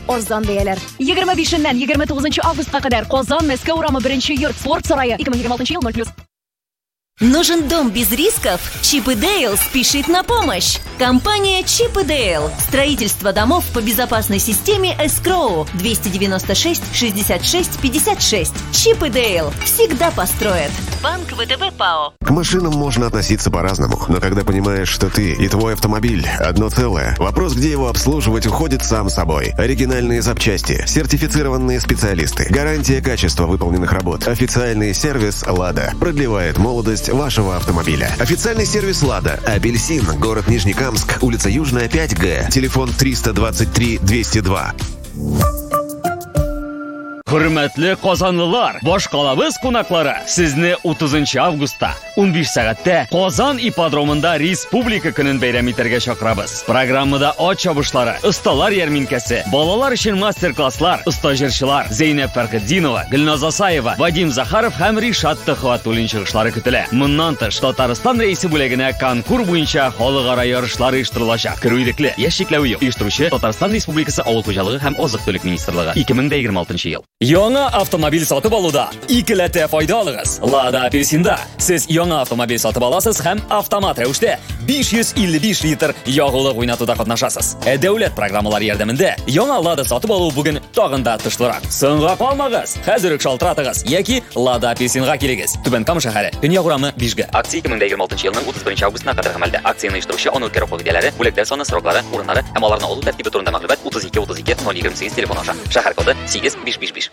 arzon deyalar. 25-dan 29-avgustga qadar Qozon Moskva urami 1-yurt sport saroyi 2026 yil 0+. Нужен дом без рисков? Чип и Дейл спешит на помощь. Компания Чип и Дейл. Строительство домов по безопасной системе Escrow 296 66 56. Чип и Дейл всегда построят. Банк ВТБ ПАО. К машинам можно относиться по-разному, но когда понимаешь, что ты и твой автомобиль одно целое, вопрос, где его обслуживать, уходит сам собой. Оригинальные запчасти, сертифицированные специалисты, гарантия качества выполненных работ, официальный сервис «Лада» продлевает молодость вашего автомобиля. Официальный сервис «Лада», Апельсин, город Нижнекамск, улица Южная, 5Г, телефон 323 202. Hurmatli Qozonlilar, bosh qalamiz qo'noqlari sizni 30 avgustda 15 soatda Qozon ipodromida Respublika kunini bayram etarga chaqiramiz. Programmada ot chobishlari, ustalar yarminkasi, bolalar uchun master-klasslar, stajirchilar Zeynab Farqiddinova, Gulnoz Asayeva, Vadim Zaxarov ham Rishad Tixvatullin chiqishlari kutiladi. Bundan tish Tatariston raisi bo'lagina konkurs bo'yicha xalqaro yarishlar uyushtirilajak. Kiruylikli yashiklar uyi uyushtiruvchi Tatariston Respublikasi Avul xo'jaligi ham oziq-tulik ministrligi 2026 yil. Yangi avtomobil sotib oluvda 2 latta foyda olasiz. Lada Apelsinda siz yangi avtomobil sotib olasiz ham avtomat ravishda 555 litr yog'li o'ynatuvda qatnashasiz. Davlat programmalari yordamida yangi Lada sotib oluv bugun tog'inda tishliroq. So'ngga qolmag'iz. Hozir shaltiratig'iz yoki Lada Apelsinga keligiz. Tubankom shahri, Dunyo urami 5G. Aksiya 2026 yilning 31 avgustuna qadar amalda. Aksiyani ishtirokchi Onur Karoq qo'ydilar. Bo'laklar soni, so'roqlari, o'rinlari, amalarni olib tartibi turida mag'lubiyat 32 32 028 telefon osha. Shahar kodi 8555.